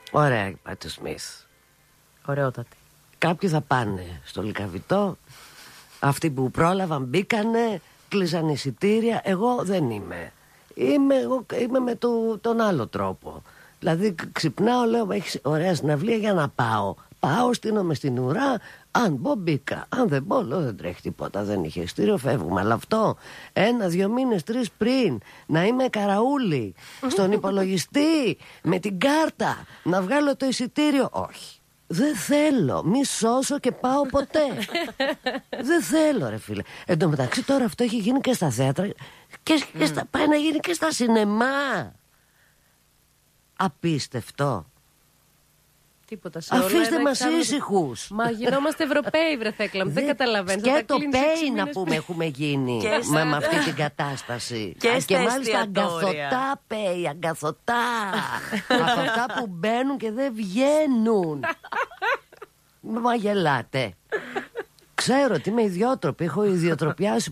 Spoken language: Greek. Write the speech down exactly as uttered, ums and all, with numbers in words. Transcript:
Ωραία, Πάτσο Σμιθ. Ωραιότατη. Κάποιοι θα πάνε στο Λυκαβητό. Αυτοί που πρόλαβαν μπήκανε, κλείσαν εισιτήρια. Εγώ δεν είμαι. Είμαι, εγώ, είμαι με το, τον άλλο τρόπο. Δηλαδή ξυπνάω, λέω έχεις ωραία συναυλία για να πάω. Πάω, στείνομαι στην ουρά. Αν μπω μπήκα. Αν δεν μπω, λέω δεν τρέχει τίποτα. Δεν είχε εισιτήριο, φεύγουμε. Αλλά αυτό ένα, δύο μήνες, τρεις πριν να είμαι καραούλη στον υπολογιστή με την κάρτα να βγάλω το εισιτήριο. Όχι. Δεν θέλω, μη σώσω και πάω ποτέ. Δεν θέλω, ρε φίλε. Εν τω μεταξύ τώρα αυτό έχει γίνει και στα θέατρα και, mm. και στα, πάει να γίνει και στα σινεμά. Απίστευτο. Τίποτα σε αφήστε μας ήσυχους. Μα γινόμαστε Ευρωπαίοι, βρε Θέκλα μου. Δεν καταλαβαίνεις. Και το πέι να πούμε έχουμε γίνει με, με αυτή την κατάσταση. Και, και μάλιστα αγκαθωτά πέι, αγκαθωτά. Από αυτά που μπαίνουν και δεν βγαίνουν. Μα γελάτε. Ξέρω ότι είμαι ιδιότροπη. Έχω ιδιοτροπιάσει